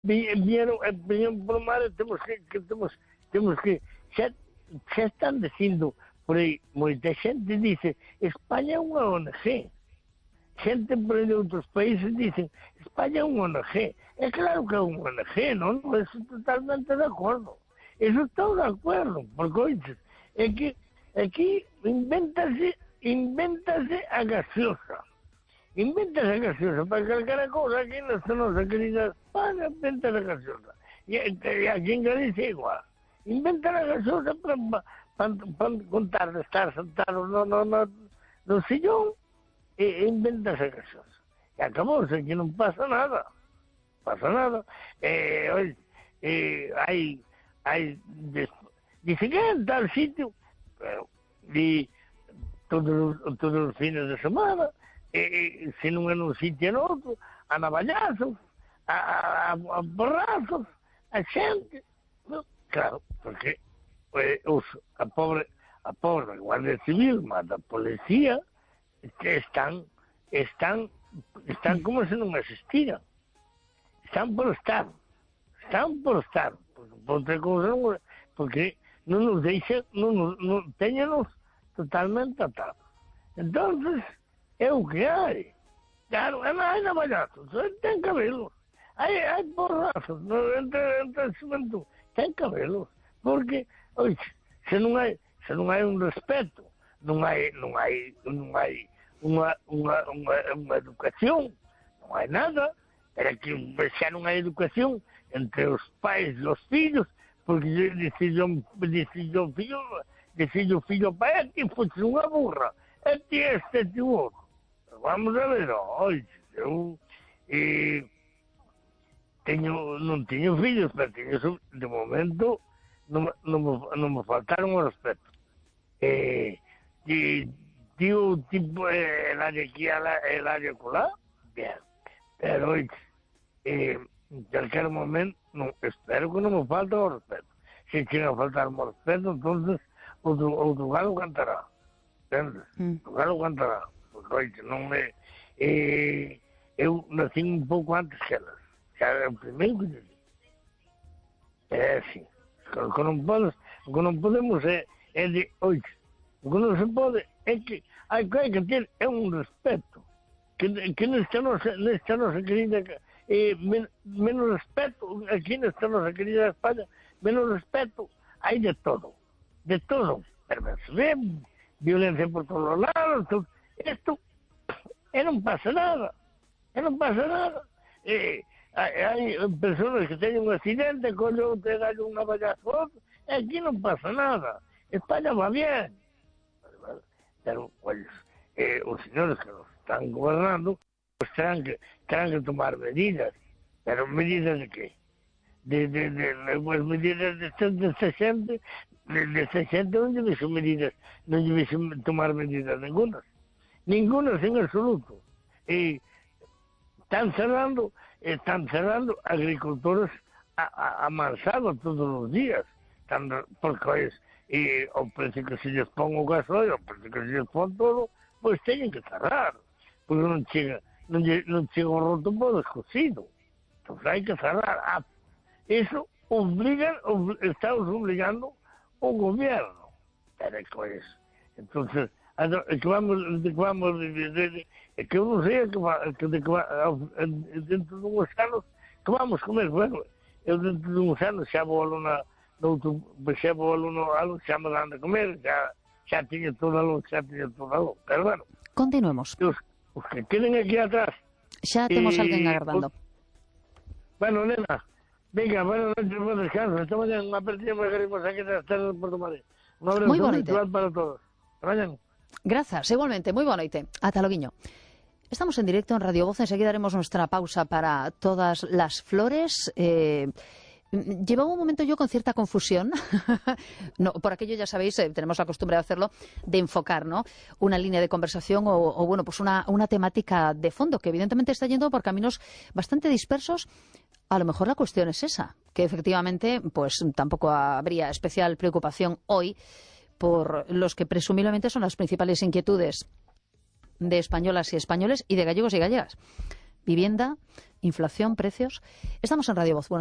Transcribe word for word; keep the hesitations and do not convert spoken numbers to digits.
vieron, vieron por mar, temos que, que temos, temos que, xa, xa están dicindo por aí, moita xente dice, España é unha O N G. Xente por aí de outros países dicen, España é unha O N G. É claro que é unha O N G, non? Eso totalmente de acordo. Eso estou de acordo, porque, oiches, é que aquí invéntase, invéntase a gaseosa. Invéntase a gaseosa para calquera cousa aquí nesta nosa querida España, inventa a gaseosa. E, e aquí en Galicia igual. Inventa a gaseosa para, para, para contar de estar sentado no, no, no, no sillón e inventa a gaseosa. E acabouse, aquí non pasa nada. Pasa nada. Eh, oye, eh, hai, hai, dice que en tal sitio, pero, e todos, todos os fines de semana, e, e, se non é nun sitio en outro, a navallazos, a, a, a borrazos, a xente. No, claro, porque eh, os, a pobre a pobre Guardia Civil, mata a policía, que están, están, están como se non existiran. Están por estar. Están por estar. Porque, por outra cousa, non, porque non nos deixa, non nos, non, teñanos totalmente atados. Entonces, é o que hai. Claro, hai navallazos, ten cabelos. Hai, hai porrazos, no, entre, entre a xuventud, ten cabelos. Porque, oye, se non hai, se non hai un respeto, non hai, non hai, non hai unha, unha, unha, unha educación, non hai nada, pero que xa non hai educación entre os pais e os fillos, porque dicillo o fillo, dicillo o fillo pai, que fosse unha burra, e ti este, ti outro. Vamos a ver, oye, eu eh, teño, non teño fillos, pero teño, de momento non, non, non me faltaron o respeto. Eh, e, tío, tipo, eh, el área aquí, el área colá, bien, pero oye, eh, en calquer momento, non, espero que non me falte o respeto. Se chega a faltar o respeto, entonces, outro, outro galo cantará, entendes? Mm. O galo cantará. Porque, oye, non me... Eh, eu nací un pouco antes que elas. Xa era o primeiro que nací. É así. O que non podes, o que non podemos é, é de, oye, o que non se pode é que hai que, que ter é un respeto. Que, que nesta nosa, nesta nosa querida... Eh, men, menos respeto, aquí nesta nosa querida España, menos respeto, hai de todo. De todo. Perversidade, violencia por todos os lados, todo. Isto, e non pasa nada, e non pasa nada. E, hai, hai persoas que teñen un accidente, collo te dan un navallazo, e aquí non pasa nada. España va bien. Pero, pues, eh, os señores que nos están gobernando, pues terán que, terán que tomar medidas. Pero medidas de qué? De, de, de, de pues, medidas de esta xente, de, de esta xente non lle vexo medidas, non lle vexo tomar medidas ningunas. Ningunas en absoluto. E están cerrando, están cerrando agricultores a, a, a mansalva todos os días. Están, porque es, e o precio que se lles pon o gasoil, o precio que se lles pon todo, pois teñen que cerrar. Porque non chega, non, non chega o roto por descosido. Entón hai que cerrar. Ah, eso obligan, ob, estamos obligando o gobierno. Pero pois, entonces, é que vamos, de que vamos, de, de, de, é que eu non sei que, va, que, de que va, dentro de uns anos que vamos comer. Bueno, eu dentro de uns anos xa vou aluna, outro, xa vou aluna, xa me dan de comer, xa, xa tiña todo algo, xa tiña todo algo. Pero bueno, continuemos. Os, os que queden aquí atrás. Xa temos eh, alguén agardando. Os, bueno, nena, venga, buenas noches, buen descanso. Esta mañana unha partida moi queremos aquí das terras de Porto Madrid. Un abrazo virtual para todos. Mañana. Grazas, igualmente, moi boa noite. Ata loguiño. Estamos en directo en Radio Voz, enseguida haremos nuestra pausa para todas las flores. Eh, llevaba un momento yo con cierta confusión, no, por aquello ya sabéis, eh, tenemos la costumbre de hacerlo, de enfocar, ¿no?, una línea de conversación o, o bueno, pues una, una temática de fondo que evidentemente está yendo por caminos bastante dispersos. A lo mejor la cuestión es esa, que efectivamente pues tampoco habría especial preocupación hoy por los que presumiblemente son las principales inquietudes de españolas y españoles y de gallegos y gallegas. vivienda, inflación, precios. Estamos en Radio Voz. Bueno,